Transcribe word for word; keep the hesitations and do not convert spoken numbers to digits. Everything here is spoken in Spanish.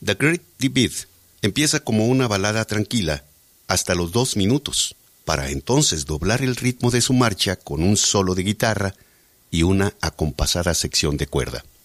The Great Divide empieza como una balada tranquila hasta los dos minutos, para entonces doblar el ritmo de su marcha con un solo de guitarra y una acompasada sección de cuerda.